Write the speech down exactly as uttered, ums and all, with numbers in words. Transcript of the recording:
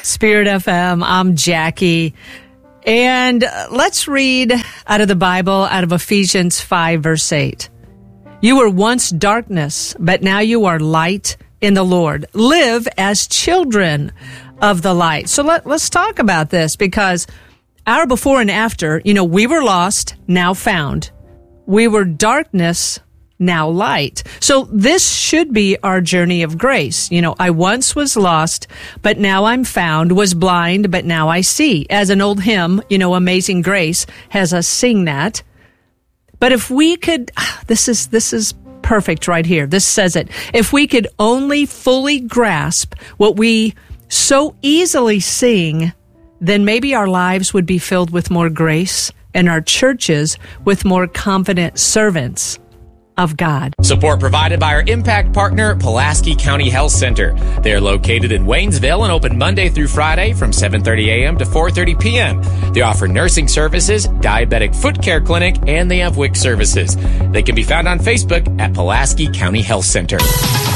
Spirit F M. I'm Jackie. And let's read out of the Bible, out of Ephesians five, verse eight. You were once darkness, but now you are light in the Lord. Live as children of the light. So let, let's talk about this, because our before and after, you know, we were lost, now found. We were darkness, now light. So this should be our journey of grace. You know, I once was lost, but now I'm found, was blind, but now I see. As an old hymn, you know, Amazing Grace has us sing that. But if we could, this is, this is perfect right here. This says it. If we could only fully grasp what we so easily sing, then maybe our lives would be filled with more grace and our churches with more confident servants of God. Support provided by our impact partner, Pulaski County Health Center. They are located in Waynesville and open Monday through Friday from seven thirty a.m. to four thirty p.m. They offer nursing services, diabetic foot care clinic, and they have W I C services. They can be found on Facebook at Pulaski County Health Center.